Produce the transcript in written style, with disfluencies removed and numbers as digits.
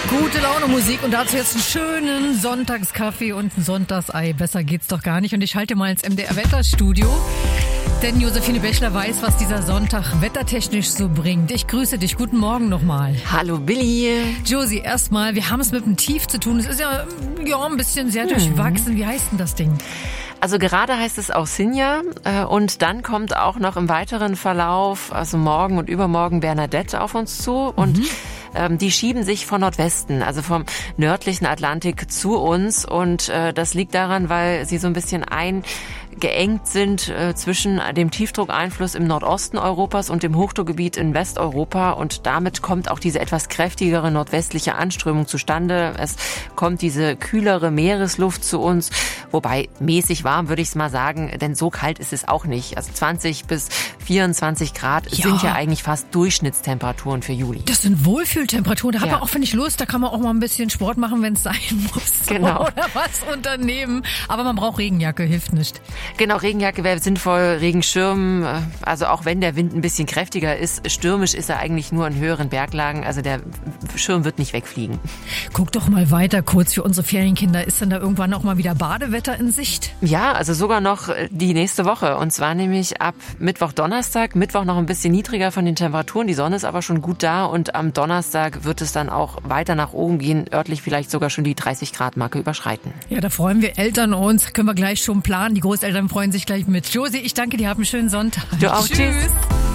Gute Laune Musik und dazu jetzt einen schönen Sonntagskaffee und ein Sonntagsei. Besser geht's doch gar nicht. Und ich schalte mal ins MDR-Wetterstudio. Denn Josephine Bächler weiß, was dieser Sonntag wettertechnisch so bringt. Ich grüße dich. Guten Morgen nochmal. Hallo Billy. Josie, erstmal, wir haben es mit einem Tief zu tun. Es ist ja ein bisschen sehr durchwachsen. Wie heißt denn das Ding? Also gerade heißt es Auxinja und dann kommt auch noch im weiteren Verlauf, also morgen und übermorgen, Bernadette auf uns zu und die schieben sich von Nordwesten, also vom nördlichen Atlantik zu uns und das liegt daran, weil sie so ein bisschen eingeengt sind zwischen dem Tiefdruckeinfluss im Nordosten Europas und dem Hochdruckgebiet in Westeuropa und damit kommt auch diese etwas kräftigere nordwestliche Anströmung zustande. Es kommt diese kühlere Meeresluft zu uns, wobei mäßig warm würde ich es mal sagen, denn so kalt ist es auch nicht. Also 20 bis 24 Grad sind ja eigentlich fast Durchschnittstemperaturen für Juli. Das sind Wohlfühltemperaturen. Da hat man auch, finde ich, Lust. Da kann man auch mal ein bisschen Sport machen, wenn es sein muss. Genau. Oder was unternehmen. Aber man braucht Regenjacke, hilft nicht. Genau, Regenjacke wäre sinnvoll, Regenschirm, also auch wenn der Wind ein bisschen kräftiger ist, stürmisch ist er eigentlich nur in höheren Berglagen, also der Schirm wird nicht wegfliegen. Guck doch mal weiter kurz für unsere Ferienkinder. Ist denn da irgendwann auch mal wieder Badewetter in Sicht? Ja, also sogar noch die nächste Woche und zwar nämlich ab Mittwoch, Donnerstag. Mittwoch noch ein bisschen niedriger von den Temperaturen, die Sonne ist aber schon gut da und am Donnerstag wird es dann auch weiter nach oben gehen, örtlich vielleicht sogar schon die 30-Grad-Marke überschreiten. Ja, da freuen wir Eltern uns, können wir gleich schon planen. Die Großeltern freuen sich gleich mit. Josie, ich danke dir, hab einen schönen Sonntag. Du auch, tschüss.